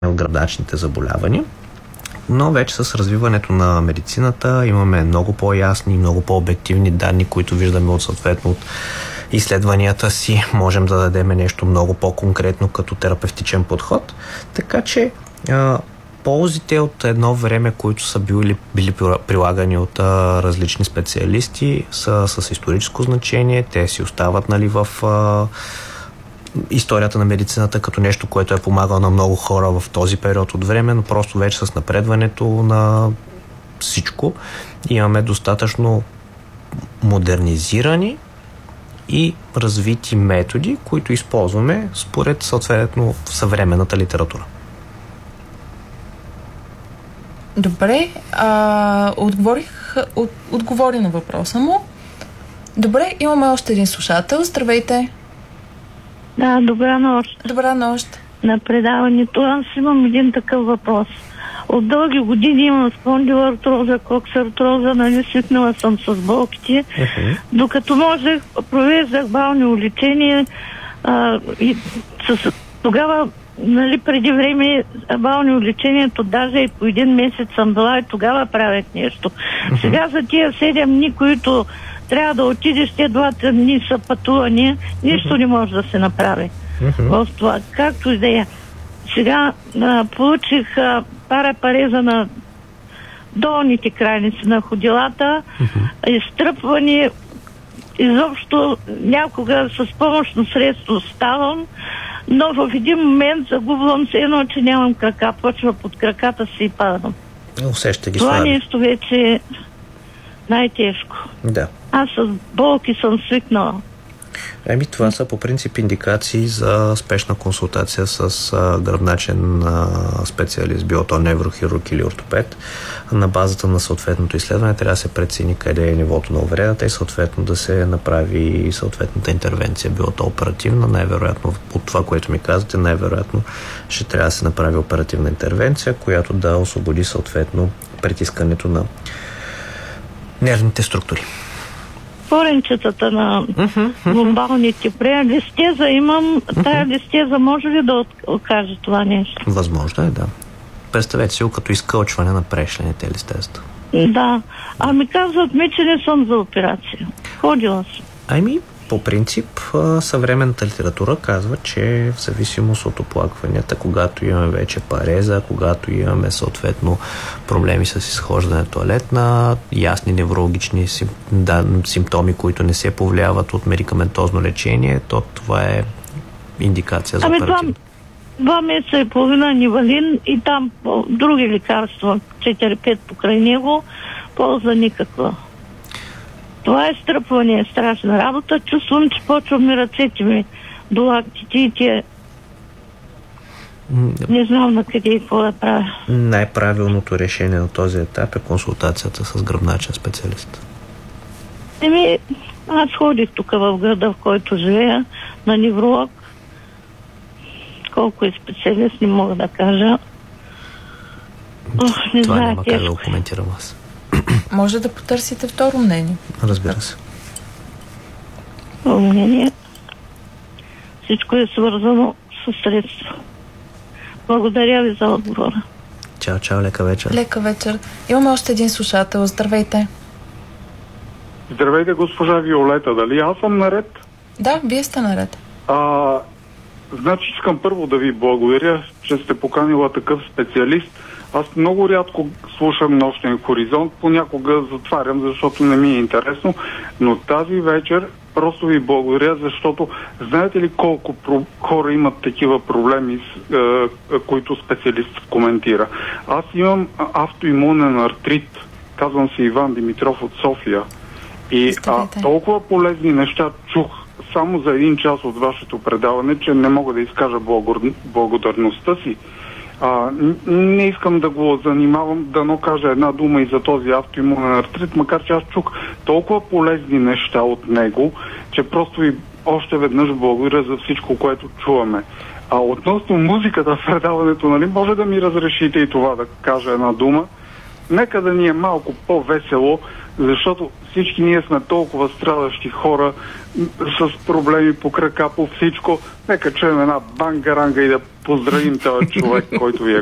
от гръбначните заболявания. Но вече с развиването на медицината имаме много по-ясни, много по-обективни данни, които виждаме от изследванията си. Можем да дадем нещо много по-конкретно като терапевтичен подход. Така че ползите от едно време, които са били прилагани от различни специалисти, са с историческо значение. Те си остават в историята на медицината като нещо, което е помагало на много хора в този период от време, но просто вече с напредването на всичко имаме достатъчно модернизирани и развити методи, които използваме според съответно съвременната литература. Добре, отговори на въпроса му. Добре, имаме още един слушател. Здравейте! Да, добра нощ. Добра нощ. На предаването аз имам един такъв въпрос. От дълги години имам спондилоартроза, коксартроза, свикнала съм с болките. Докато можех, провеждах балнео лечение и тогава, преди време балнео лечението, даже и по един месец съм била и тогава правех нещо. Сега за тия 7 дни, които трябва да отидеш, те 2-3 дни са пътувания, нищо не може да се направи в това. Както и да е. Сега получих парапареза на долните крайници на ходилата, изтръпване, изобщо някога с помощно средство ставам, но в един момент загубвам се едно, че нямам крака, почва под краката си и падам. Усеща ги това слаби. нещо вече е най-тежко. Да. Аз с болки съм свикнала. Това са по принцип индикации за спешна консултация с гръбначен специалист, било то неврохирург или ортопед. На базата на съответното изследване трябва да се прецени къде е нивото на увредата и съответно да се направи съответната интервенция, било то оперативна. Най-вероятно, от това, което ми казвате, най-вероятно ще трябва да се направи оперативна интервенция, която да освободи съответно притискането на нервните структури. Коренчетата на ломбалните листеза имам. Тая листеза може ли да окаже това нещо? Възможно е, да. Представете си като изкълчване на прешлените листезата. Да. Казват ми, че не съм за операция. Ходила съм. По принцип, съвременната литература казва, че в зависимост от оплакванията, когато имаме вече пареза, когато имаме съответно проблеми с изхождане тоалетна, ясни неврологични симптоми, които не се повлияват от медикаментозно лечение, то това е индикация за оперативно. 2 месеца и половина нивалин и там други лекарства, 4-5 покрай него, полза никаква. Това е стръпване, е страшна работа. Чувствам, че почвам и ръцете ми до лактите и тия. Не знам на къде и какво да правя. Най-правилното решение на този етап е консултацията с гръбначен специалист. Аз ходих тук в града, в който живея, на невролог. Колко е специалист, не мога да кажа. Не това знае, няма как да го коментирам аз. Може да потърсите второ мнение. Разбира се. Мнение. Всичко е свързано с средства. Благодаря ви за отговора. Чао, лека вечер. Лека вечер. Имаме още един слушател. Здравейте. Здравейте, госпожа Виолета. Дали аз съм наред? Да, вие сте наред. Значи искам първо да ви благодаря, че сте поканила такъв специалист. Аз много рядко слушам Нощен хоризонт, понякога затварям, защото не ми е интересно, но тази вечер просто ви благодаря, защото знаете ли колко хора имат такива проблеми, които специалист коментира? Аз имам автоимунен артрит, казвам се Иван Димитров от София и толкова полезни неща чух само за 1 час от вашето предаване, че не мога да изкажа благодарността си. Не искам да го занимавам, да кажа една дума и за този автоимунен артрит, макар че аз чух толкова полезни неща от него, че просто ви още веднъж благодаря за всичко, което чуваме. Относно музиката в предаването, може да ми разрешите и това да кажа една дума? Нека да ни е малко по-весело, защото всички ние сме толкова страдащи хора с проблеми по крака, по всичко. Нека чуем една бангаранга и да поздравим този човек, който ви е